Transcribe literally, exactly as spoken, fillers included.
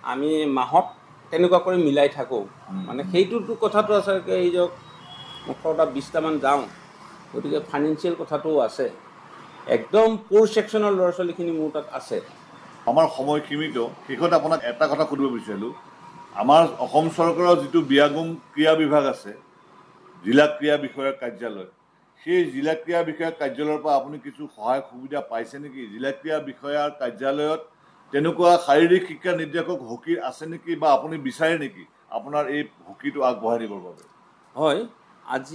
আমি মাহত তেনেকুৱা কৰি মিলাই থাকোঁ মানে সেইটোতো কথাটো আছে এই যে ওঠৰটা বিছটামান যাওঁ গতিকে ফাইনেন্সিয়েল কথাটোও আছে একদম প'ৰ ছেকশ্যনৰ ল'ৰা ছোৱালীখিনি মোৰ তাত আছে আমাৰ সময় সীমিত শেষত আপোনাক এটা কথা সুধিব বিচাৰিলোঁ আমাৰ অসম চৰকাৰৰ যিটো বিয়াগোম ক্ৰীড়া বিভাগ আছে জিলা ক্ৰীড়া বিষয়াৰ কাৰ্যালয় সেই জিলা ক্ৰীড়া বিষয়াৰ কাৰ্যালয়ৰ পৰা আপুনি কিছু সহায় সুবিধা পাইছে নেকি জিলা ক্ৰীড়া বিষয়াৰ কাৰ্যালয়ত তেনেকুৱা শাৰীৰিক শিক্ষা নিৰ্দেশক হকীৰ আছে নেকি বা আপুনি বিচাৰে নেকি আপোনাৰ এই হকীটো আগবঢ়াই দিবৰ বাবে হয় আজি